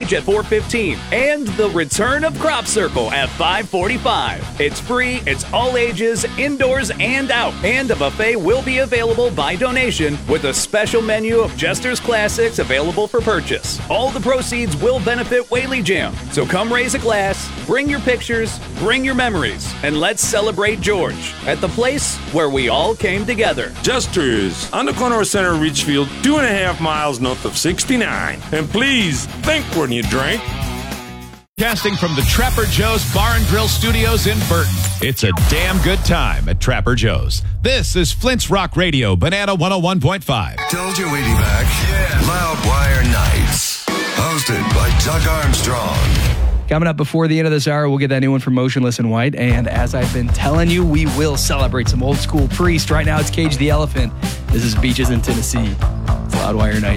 Stage at 4:15, and the return of Crop Circle at 5:45. It's free, it's all ages, indoors and out, and a buffet will be available by donation with a special menu of Jester's Classics available for purchase. All the proceeds will benefit Whaley Jam, so come raise a glass, bring your pictures, bring your memories, and let's celebrate George at the place where we all came together. Jester's, on the corner of Center and Richfield, 2.5 miles north of 69. And please, think when you drink. Casting from the Trapper Joe's Bar and Grill Studios in Burton. It's a damn good time at Trapper Joe's. This is Flint's Rock Radio, Banana 101.5. Told you we'd be back. Yeah. Loudwire Nights. Hosted by Doug Armstrong. Coming up before the end of this hour, we'll get that new one from Motionless in White. And as I've been telling you, we will celebrate some old school Priest. Right now, it's Cage the Elephant. This is Beaches in Tennessee. It's Loudwire Nights.